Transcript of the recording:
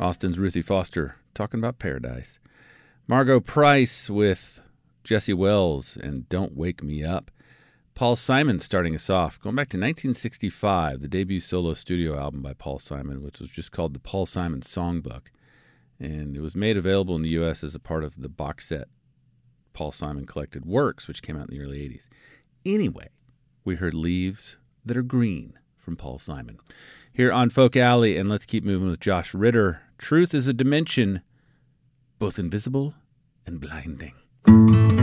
Austin's Ruthie Foster talking about Paradise. Margot Price with Jesse Wells and Don't Wake Me Up. Paul Simon starting us off, going back to 1965, the debut solo studio album by Paul Simon, which was just called the Paul Simon Songbook. And it was made available in the U.S. as a part of the box set Paul Simon Collected Works, which came out in the early 80s. Anyway, we heard Leaves That Are Green from Paul Simon here on Folk Alley, and let's keep moving with Josh Ritter. Truth is a dimension both invisible and blinding.